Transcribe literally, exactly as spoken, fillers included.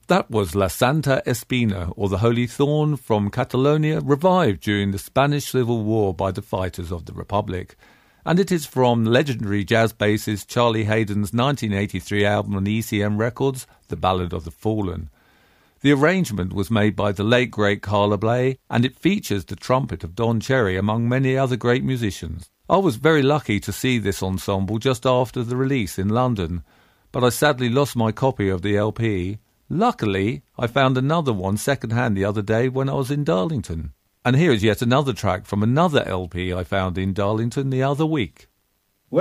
That was La Santa Espina, or the Holy Thorn, from Catalonia, revived during the Spanish Civil War by the fighters of the Republic. And it is from legendary jazz bassist Charlie Haden's nineteen eighty-three album on E C M Records, The Ballad of the Fallen. The arrangement was made by the late great Carla Bley, and it features the trumpet of Don Cherry among many other great musicians. I was very lucky to see this ensemble just after the release in London, but I sadly lost my copy of the L P. Luckily, I found another one second-hand the other day when I was in Darlington. And here is yet another track from another L P I found in Darlington the other week.